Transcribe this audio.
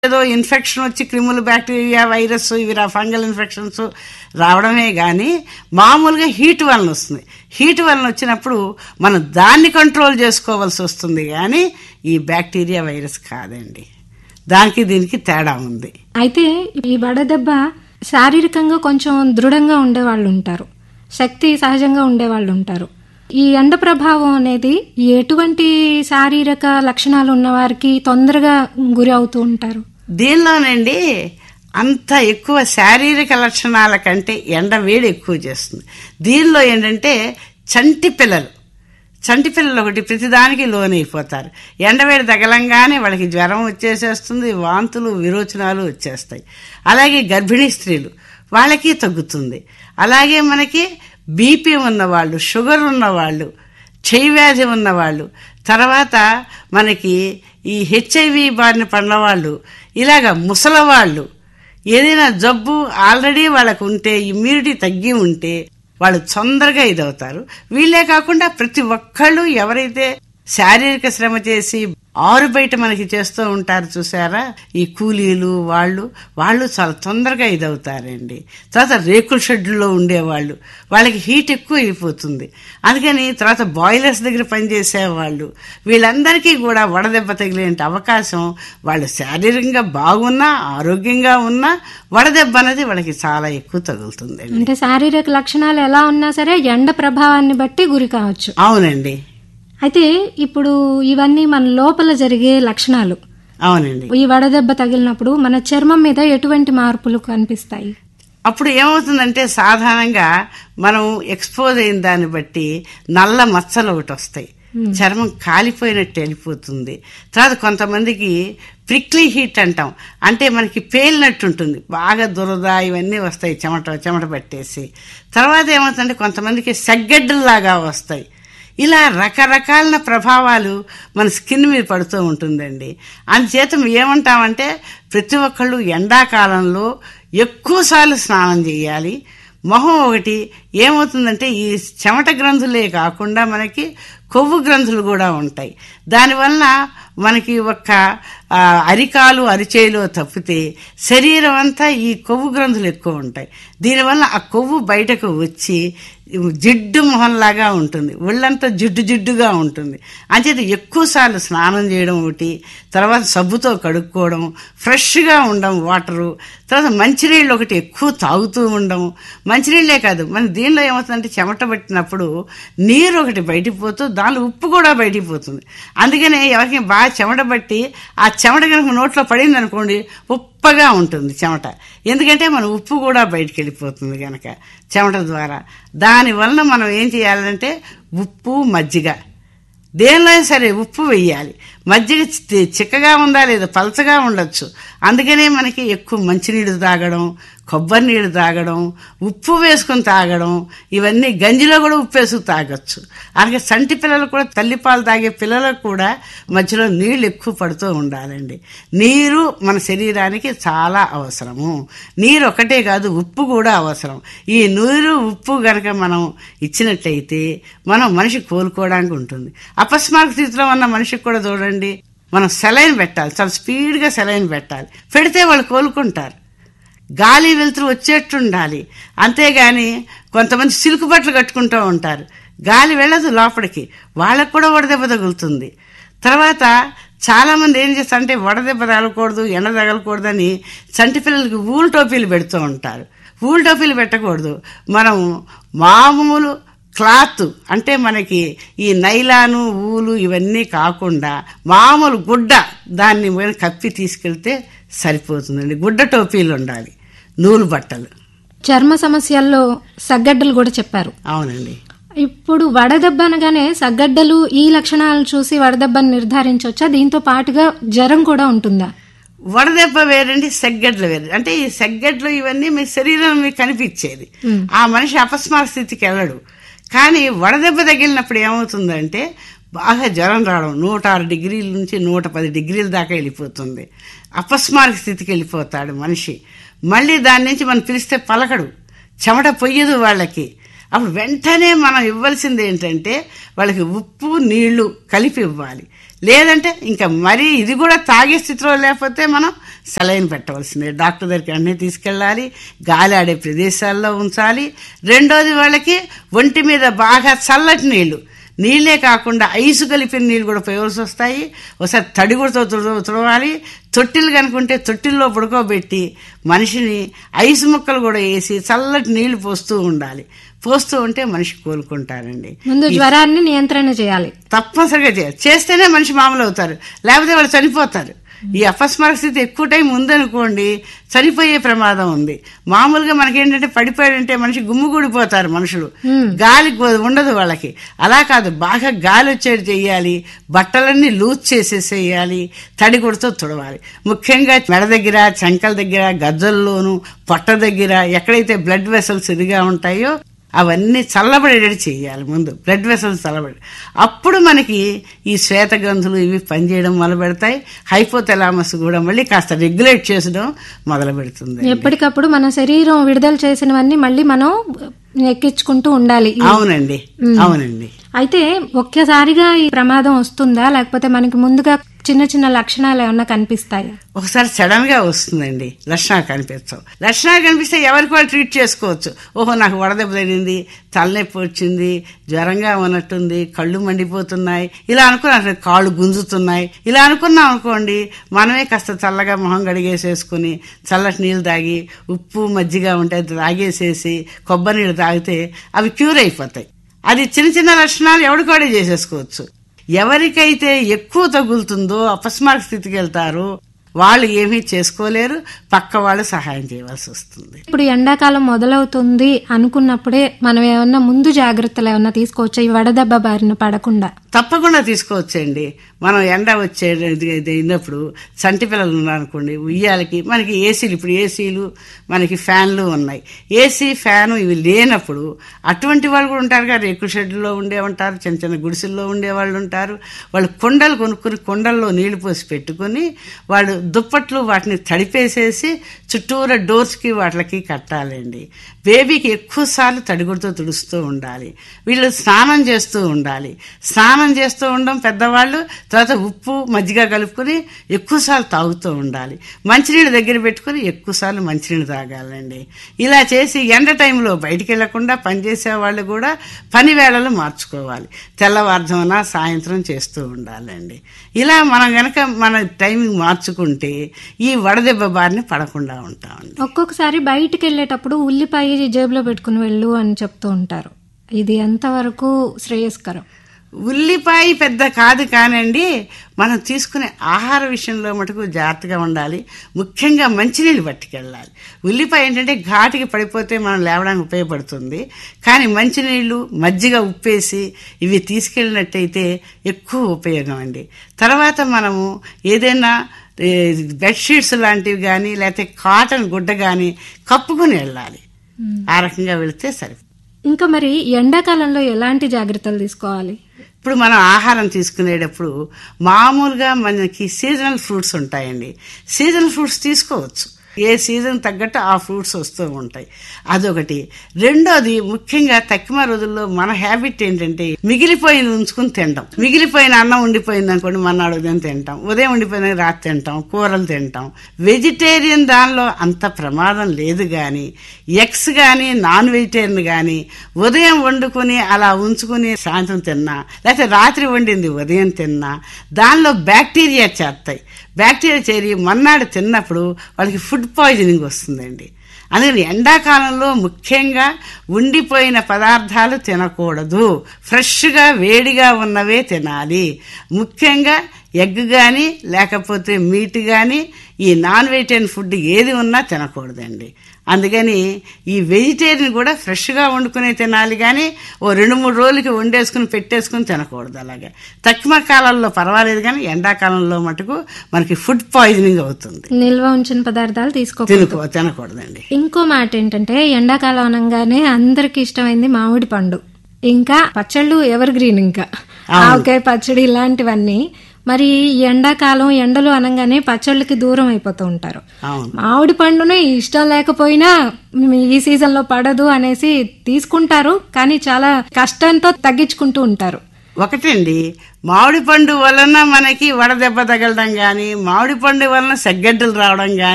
ఏదో ఇన్ఫెక్షన్ వచ్చి క్రిములు, బ్యాక్టీరియా, వైరస్, ఇవి ఫంగల్ ఇన్ఫెక్షన్స్ రావడమే కానీ మామూలుగా హీట్ వలన వస్తుంది. హీట్ వలన వచ్చినప్పుడు మనం దాన్ని కంట్రోల్ చేసుకోవాల్సి వస్తుంది కానీ ఈ బ్యాక్టీరియా, వైరస్ కాదండి. దానికి దీనికి తేడా ఉంది. అయితే ఈ వడదెబ్బ శారీరకంగా కొంచెం దృఢంగా ఉండేవాళ్ళు ఉంటారు, శక్తి సహజంగా ఉండేవాళ్ళు ఉంటారు. ఈ ఎండ ప్రభావం అనేది ఎటువంటి శారీరక లక్షణాలు ఉన్న వారికి తొందరగా గురి అవుతూ ఉంటారు? దీనిలోనండి అంత ఎక్కువ శారీరక లక్షణాల కంటే ఎండ వేడి ఎక్కువ చేస్తుంది. దీనిలో ఏంటంటే చంటి పిల్లలు ఒకటి ప్రతిదానికి లోనైపోతారు. ఎండవేడి తగలంగానే వాళ్ళకి జ్వరం వచ్చేసేస్తుంది, వాంతులు, విరోచనాలు వచ్చేస్తాయి. అలాగే గర్భిణీ స్త్రీలు వాళ్ళకి తగ్గుతుంది. అలాగే మనకి బీపీ ఉన్నవాళ్ళు, షుగర్ ఉన్నవాళ్ళు, క్షయవ్యాధి ఉన్నవాళ్ళు, తర్వాత మనకి ఈ హెచ్ఐవి బారిన పడినవాళ్ళు, ఇలాగ ముసలవాళ్ళు, ఏదైనా జబ్బు ఆల్రెడీ వాళ్ళకు ఉంటే, ఇమ్యూనిటీ తగ్గి ఉంటే వాళ్ళు తొందరగా ఇదవుతారు. వీళ్ళే కాకుండా ప్రతి ఒక్కళ్ళు ఎవరైతే శారీరక శ్రమ చేసి ఆరు బయట మనకి చేస్తూ ఉంటారు చూసారా, ఈ కూలీలు వాళ్ళు చాలా తొందరగా ఇదవుతారండి. తర్వాత రేకుల షెడ్యూల్లో ఉండేవాళ్ళు, వాళ్ళకి హీట్ ఎక్కువ అయిపోతుంది. అందుకని తర్వాత బాయిలర్స్ దగ్గర పనిచేసేవాళ్ళు, వీళ్ళందరికీ కూడా వడదెబ్బ తగిలే అవకాశం, వాళ్ళు శారీరకంగా బాగున్నా, ఆరోగ్యంగా ఉన్నా వడదెబ్బ అనేది వాళ్ళకి చాలా ఎక్కువ తగులుతుంది. అంటే శారీరక లక్షణాలు ఎలా ఉన్నా సరే ఎండ ప్రభావాన్ని బట్టి గురి కావచ్చు. అవునండి. అయితే ఇప్పుడు ఇవన్నీ మన లోపల జరిగే లక్షణాలు. అవునండి. ఈ వడదెబ్బ తగిలినప్పుడు మన చర్మం మీద ఎటువంటి మార్పులు కనిపిస్తాయి? అప్పుడు ఏమవుతుందంటే సాధారణంగా మనం ఎక్స్పోజ్ అయిన దాన్ని బట్టి నల్ల మచ్చలు ఒకటి వస్తాయి, చర్మం కాలిపోయినట్టు వెళ్ళిపోతుంది. తర్వాత కొంతమందికి ప్రిక్లీ హీట్ అంటాం, అంటే మనకి పేలినట్టు ఉంటుంది, బాగా దురద ఇవన్నీ వస్తాయి, చెమట పట్టేసి. తర్వాత ఏమవుతుందంటే కొంతమందికి సెగ్గడ్డల్లాగా వస్తాయి. ఇలా రకరకాల ప్రభావాలు మన స్కిన్ మీద పడుతూ ఉంటుందండి. అందుచేత ఏమంటామంటే ప్రతి ఒక్కళ్ళు ఎండాకాలంలో ఎక్కువసార్లు స్నానం చేయాలి. మొహం ఒకటి ఏమవుతుందంటే ఈ చెమట గ్రంథులే కాకుండా మనకి కొవ్వు గ్రంథులు కూడా ఉంటాయి. దానివల్ల మనకి ఒక్క అరికాలు, అరిచేయిలో తప్పితే శరీరం అంతా ఈ కొవ్వు గ్రంథులు ఎక్కువ ఉంటాయి. దీనివల్ల ఆ కొవ్వు బయటకు వచ్చి జిడ్డు మొహంలాగా ఉంటుంది, ఒళ్ళంతా జిడ్డుగా ఉంటుంది. అంచేత ఎక్కువసార్లు స్నానం చేయడం ఒకటి, తర్వాత సబ్బుతో కడుక్కోవడం, ఫ్రెష్గా ఉండడం వాటరు, తర్వాత మంచినీళ్ళు ఒకటి ఎక్కువ తాగుతూ ఉండడం. మంచినీళ్ళే కాదు, మన దీనిలో ఏమవుతుందంటే చెమట పట్టినప్పుడు నీరు ఒకటి బయటికి పోతూ దానిలో ఉప్పు కూడా బయటికి పోతుంది. అందుకనే ఎవరికి బాగా చెమట పట్టి ఆ చెమట కనుక నోట్లో పడింది అనుకోండి ఉప్పగా ఉంటుంది చెమట, ఎందుకంటే మన ఉప్పు కూడా బయటికి వెళ్ళిపోతుంది కనుక చెమట ద్వారా. దానివల్ల మనం ఏం చేయాలంటే ఉప్పు, మజ్జిగ, దేనిలో సరే ఉప్పు వెయ్యాలి. మజ్జిగ చిక్కగా ఉందా లేదా, పలచగా ఉండొచ్చు. అందుకనే మనకి ఎక్కువ మంచినీళ్ళు తాగడం, కొబ్బరి నీళ్ళు తాగడం, ఉప్పు వేసుకుని తాగడం, ఇవన్నీ గంజిలో కూడా ఉప్పు వేసుకు తాగొచ్చు. అలాగే సంటి పిల్లలు కూడా, తల్లిపాలు తాగే పిల్లలకు కూడా మధ్యలో నీళ్లు ఎక్కువ పడుతూ ఉండాలండి. నీరు మన శరీరానికి చాలా అవసరము. నీరు ఒకటే కాదు, ఉప్పు కూడా అవసరం. ఈ నీరు, ఉప్పు గనక మనం ఇచ్చినట్లయితే మనం మనిషి కోలుకోవడానికి ఉంటుంది. అపస్మారక స్థితిలో ఉన్న మనిషికి కూడా చూడండి, మనం సెలైన్ పెట్టాలి, చాలా స్పీడ్గా సెలైన్ పెట్టాలి, పెడితే వాళ్ళు కోలుకుంటారు. గాలి వెలుతురు వచ్చేట్టుండాలి. అంతేగాని కొంతమంది సిల్క్ బట్టలు కట్టుకుంటూ ఉంటారు, గాలి వెళ్ళదు లోపలికి, వాళ్ళకు కూడా వడదెబ్బ తగులుతుంది. తర్వాత చాలామంది ఏం చేస్తారంటే వడదెబ్బ తగలకూడదు, ఎండ తగలకూడదని చంటి పిల్లలకి ఊలు టోపీలు పెడుతూ ఉంటారు. ఊలు టోపీలు పెట్టకూడదు. మనం మామూలు క్లాత్, అంటే మనకి ఈ నైలాను, ఊలు ఇవన్నీ కాకుండా మామూలు గుడ్డ, దాన్ని కప్పి తీసుకెళ్తే సరిపోతుందండి. గుడ్డ టోపీలు ఉండాలి, నూలు బట్టలు. చర్మ సమస్యల్లో సగ్గడ్డలు కూడా చెప్పారు. అవునండి. ఇప్పుడు వడదెబ్బ అనగానే సగ్గడ్డలు, ఈ లక్షణాలను చూసి వడదెబ్బని నిర్ధారించవచ్చా? దీంతో పాటుగా జ్వరం కూడా ఉంటుందా? వడదెబ్బ వేరండి, సెగ్గడ్లు వేరు. అంటే ఈ సెగ్గడ్లు ఇవన్నీ మీ శరీరం మీకు కనిపించేది, ఆ మనిషి అపస్మార స్థితికి వెళ్ళడు. కానీ వడదెబ్బ తగిలినప్పుడు ఏమవుతుందంటే బాగా జ్వరం రావడం, 106 డిగ్రీల నుంచి 110 డిగ్రీల దాకా వెళ్ళిపోతుంది. అపస్మారక స్థితికి వెళ్ళిపోతాడు మనిషి. మళ్ళీ దాని నుంచి మనం పిలిస్తే పలకడు, చెమట పొయ్యదు వాళ్ళకి. అప్పుడు వెంటనే మనం ఇవ్వాల్సింది ఏంటంటే వాళ్ళకి ఉప్పు, నీళ్లు కలిపి ఇవ్వాలి. లేదంటే ఇంకా మరీ ఇది కూడా తాగే స్థితిలో లేకపోతే మనం సెలైన్ పెట్టవలసిందే. డాక్టర్ దగ్గరికి అన్నీ తీసుకెళ్ళాలి, గాలి ఆడే ప్రదేశాల్లో ఉంచాలి. రెండోది వాళ్ళకి ఒంటి మీద బాగా చల్లటి నీళ్ళే కాకుండా ఐసు కలిపిన నీళ్ళు కూడా పోయవలసి వస్తాయి. ఒకసారి తడిగుడితో తుడవాలి. తొట్టిలు కనుకుంటే తొట్టిల్లో పడుకోబెట్టి మనిషిని ఐసు ముక్కలు కూడా వేసి చల్లటి నీళ్లు పోస్తూ ఉండాలి. పోస్తూ ఉంటే మనిషి కోలుకుంటారండి. ముందు జ్వరాన్ని నియంత్రణ చేయాలి, తప్పనిసరిగా చేయాలి. చేస్తేనే మనిషి మామూలు అవుతారు, లేకపోతే వాళ్ళు చనిపోతారు. ఈ అపస్మారక స్థితి ఎక్కువ టైం ఉందనుకోండి చనిపోయే ప్రమాదం ఉంది. మామూలుగా మనకేంటంటే పడిపోయాడంటే మనిషి గుమ్ముగూడిపోతారు మనుషులు, గాలి ఉండదు వాళ్ళకి. అలా కాదు, బాగా గాలి వచ్చేది చెయ్యాలి, బట్టలన్నీ లూజ్ చేసేసేయాలి, తడిగుడితో తుడవాలి. ముఖ్యంగా మెడ దగ్గర, చంకల దగ్గర, గజ్జల్లోను, పొట్ట దగ్గర ఎక్కడైతే బ్లడ్ వెసల్స్ ఇదిగా ఉంటాయో అవన్నీ చల్లబడేటట్టు చేయాలి. ముందు బ్లడ్ వెసల్స్ చల్లబడి, అప్పుడు మనకి ఈ శ్వేతగ్రంథులు ఇవి పనిచేయడం మొదలు పెడతాయి. హైపోథలామస్ కూడా మళ్ళీ కాస్త రెగ్యులేట్ చేసడం మొదలు పెడుతుంది. ఎప్పటికప్పుడు మన శరీరం విడుదల చేసినవన్నీ మళ్ళీ మనం ఎక్కించుకుంటూ ఉండాలి. అవునండి, అవునండి. అయితే ఒక్కసారిగా ఈ ప్రమాదం వస్తుందా, లేకపోతే మనకి ముందుగా చిన్న చిన్న లక్షణాలు ఏమన్నా కనిపిస్తాయా? ఒకసారి సడన్ గా వస్తుందండి, లక్షణాలు కనిపిస్తావు. లక్షణాలు కనిపిస్తే ఎవరికి వాళ్ళు ట్రీట్ చేసుకోవచ్చు. ఓహో నాకు వడదెబ్బ తగిలింది, తలనొప్పి వచ్చింది, జ్వరంగా ఉన్నట్టుంది, కళ్ళు మండిపోతున్నాయి, ఇలా అనుకున్నా, కాళ్ళు గుంజుతున్నాయి, ఇలా అనుకున్నాం అనుకోండి, మనమే కాస్త చల్లగా మొహం గడిగేసేసుకుని చల్లటి నీళ్ళు తాగి ఉప్పు మజ్జిగ ఉంటే తాగేసేసి కొబ్బరి నీళ్ళు తాగితే అవి క్యూర్ అయిపోతాయి. అది చిన్న చిన్న లక్షణాలు ఎవరికోడే చేసేసుకోవచ్చు. ఎవరికైతే ఎక్కువ తగులుతుందో అపస్మారక స్థితికి వెళ్తారో వాళ్ళు ఏమీ చేసుకోలేరు, పక్క వాళ్ళు సహాయం చేయవలసి వస్తుంది. ఇప్పుడు ఎండాకాలం మొదలవుతుంది అనుకున్నప్పుడే మనం ఏమన్నా ముందు జాగ్రత్తలు ఏమన్నా తీసుకోవచ్చా, ఈ వడదెబ్బ బారిన పడకుండా? తప్పకుండా తీసుకోవచ్చండి. మనం ఎండ అయినప్పుడు చంటి పిల్లలు ఉన్నారనుకోండి, ఉయ్యాలకి మనకి ఏసీలు, ఇప్పుడు ఏసీలు మనకి ఫ్యాన్లు ఉన్నాయి. ఏసీ ఫ్యాను ఇవి లేనప్పుడు అటువంటి వాళ్ళు కూడా ఉంటారు కదా, రేకుల షెడ్లో ఉండే ఉంటారు, చిన్న చిన్న గుడిసెల్లో ఉండే వాళ్ళు ఉంటారు. వాళ్ళు కొండలు కొనుక్కుని కొండల్లో నీళ్లు పోసి పెట్టుకుని వాళ్ళు దుప్పట్లు వాటిని తడిపేసేసి చుట్టూరా డోర్స్కి వాటికి కట్టాలండి. బేబీకి ఎక్కువ సార్లు తడిగుడితో తుడుస్తూ ఉండాలి. వీళ్ళు స్నానం చేస్తూ ఉండాలి. స్నానం చేస్తూ ఉండడం పెద్దవాళ్ళు, తర్వాత ఉప్పు మజ్జిగ కలుపుకొని ఎక్కువసార్లు తాగుతూ ఉండాలి. మంచినీళ్ళు దగ్గర పెట్టుకుని ఎక్కువసార్లు మంచినీళ్ళు తాగాలండి. ఇలా చేసి ఎండ టైంలో బయటికి వెళ్లకుండా పనిచేసే వాళ్ళు కూడా పని వేళలు మార్చుకోవాలి. తెల్లవారుజామున సాయంత్రం చేస్తూ ఉండాలండి. ఇలా మనం గనక మన టైమింగ్ మార్చుకుంటే ఈ వడదెబ్బ బారిన పడకుండా ఉంటామండి. ఒక్కొక్కసారి బయటికి వెళ్ళేటప్పుడు ఉల్లిపాయ జేబులో పెట్టుకుని వెళ్ళు అని చెప్తూ ఉంటారు, ఇది ఎంతవరకు శ్రేయస్కరం? ఉల్లిపాయ పెద్ద కాదు కానండి, మనం తీసుకునే ఆహార విషయంలో మటుకు జాగ్రత్తగా ఉండాలి. ముఖ్యంగా మంచినీళ్ళు పట్టుకెళ్ళాలి. ఉల్లిపాయ ఏంటంటే ఘాటుకి పడిపోతే మనం లేవడానికి ఉపయోగపడుతుంది, కానీ మంచినీళ్ళు మజ్జిగ ఉప్పేసి ఇవి తీసుకెళ్ళినట్టయితే ఎక్కువ ఉపయోగం అండి. తర్వాత మనము ఏదైనా బెడ్షీట్స్ లాంటివి కానీ లేకపోతే కాటన్ గుడ్డ కానీ కప్పుకుని వెళ్ళాలి. ఆ రకంగా వెళితే సరే. ఇంకా మరి ఎండాకాలంలో ఎలాంటి జాగ్రత్తలు తీసుకోవాలి? ఇప్పుడు మనం ఆహారం తీసుకునేటప్పుడు మామూలుగా మనకి సీజనల్ ఫ్రూట్స్ ఉంటాయండి. సీజనల్ ఫ్రూట్స్ తీసుకోవచ్చు, ఏ సీజన్ తగ్గట్టు ఆ ఫ్రూట్స్ వస్తూ ఉంటాయి. అదొకటి. రెండోది, ముఖ్యంగా తక్కువ రోజుల్లో మన హ్యాబిట్ ఏంటంటే మిగిలిపోయింది ఉంచుకుని తినడం. మిగిలిపోయిన అన్నం ఉండిపోయింది అనుకోండి, మన్నాడు ఉదయం తింటాం, ఉదయం ఉండిపోయిన రాత్రి తింటాం, కూరలు తింటాం. వెజిటేరియన్ దానిలో అంత ప్రమాదం లేదు, కానీ ఎగ్స్ కానీ నాన్ వెజిటేరియన్ కానీ ఉదయం వండుకుని అలా ఉంచుకుని సాయంత్రం తిన్నా, లేకపోతే రాత్రి వండింది ఉదయం తిన్నా దానిలో బ్యాక్టీరియా చేస్తాయి. బ్యాక్టీరియా చేరి మన్నాడు తిన్నప్పుడు వాళ్ళకి ఫుడ్ పాయిజనింగ్ వస్తుందండి. అందుకని ఎండాకాలంలో ముఖ్యంగా ఉండిపోయిన పదార్థాలు తినకూడదు, ఫ్రెష్గా వేడిగా ఉన్నవే తినాలి. ముఖ్యంగా ఎగ్ కానీ లేకపోతే మీట్ కానీ ఈ నాన్ వెజిటేరియన్ ఫుడ్ ఏది ఉన్నా తినకూడదండి. అందుకని ఈ వెజిటేరియన్ కూడా ఫ్రెష్గా వండుకునే తినాలి, కానీ ఓ 2-3 రోజులకి వండేసుకుని పెట్టేసుకుని తినకూడదు. అలాగే తక్కువ కాలంలో పర్వాలేదు, కానీ ఎండాకాలంలో మటుకు మనకి ఫుడ్ పాయిజనింగ్ అవుతుంది. నిల్వ ఉంచిన పదార్థాలు తినకూడదండి. ఇంకో మాట ఏంటంటే, ఎండాకాలం అనగానే అందరికి ఇష్టమైంది మామిడి పండు, ఇంకా పచ్చళ్ళు ఎవర్ గ్రీన్, ఇంకా ఆవకాయ పచ్చడి ఇలాంటివన్నీ. మరి ఎండాకాలం ఎండలు అనగానే పచ్చళ్ళకి దూరం అయిపోతూ ఉంటారు. మామిడి పండును ఇష్టం లేకపోయినా ఈ సీజన్ లో పడదు అనేసి తీసుకుంటారు, కానీ చాలా కష్టంతో తగ్గించుకుంటూ ఉంటారు. ఒకటండి, మామిడి పండు వలన మనకి వడదెబ్బ తగలడం గాని, మామిడి పండు వలన సెగ్గడ్డలు రావడం గాని